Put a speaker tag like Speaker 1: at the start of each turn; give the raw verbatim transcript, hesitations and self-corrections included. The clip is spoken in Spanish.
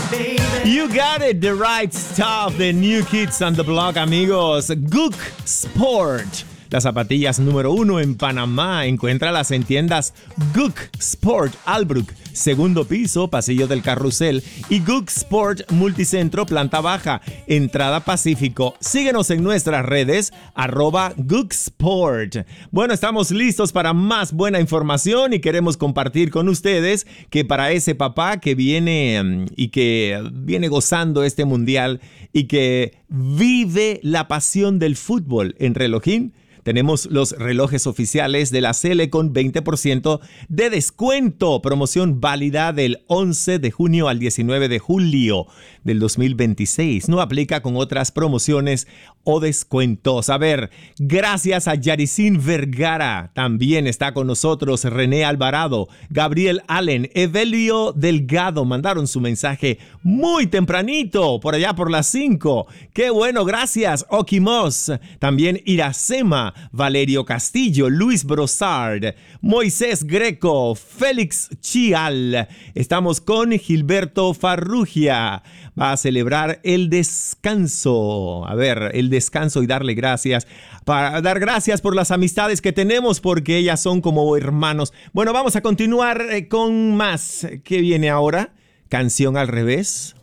Speaker 1: You got it, the right stuff, the new kids on the block, amigos. Gook Sport. Las zapatillas número uno en Panamá. Encuéntralas en tiendas Gook Sport Albrook, segundo piso, pasillo del Carrusel, y Gook Sport Multicentro, planta baja, entrada Pacífico. Síguenos en nuestras redes, arroba Gook Sport. Bueno, estamos listos para más buena información y queremos compartir con ustedes que para ese papá que viene y que viene gozando este mundial y que vive la pasión del fútbol en Relojín, tenemos los relojes oficiales de la Cele con veinte por ciento de descuento. Promoción válida del once de junio al diecinueve de julio del dos mil veintiséis. No aplica con otras promociones o descuentos. A ver, gracias a Yaricín Vergara. También está con nosotros René Alvarado, Gabriel Allen, Evelio Delgado. Mandaron su mensaje muy tempranito, por allá por las cinco. ¡Qué bueno! Gracias. Okimos. También Iracema, Valerio Castillo, Luis Brossard, Moisés Greco, Félix Chial. Estamos con Gilberto Farrugia. Va a celebrar el descanso. A ver, el descanso y darle gracias. Para dar gracias por las amistades que tenemos, porque ellas son como hermanos. Bueno, vamos a continuar con más. ¿Qué viene ahora? Canción al revés.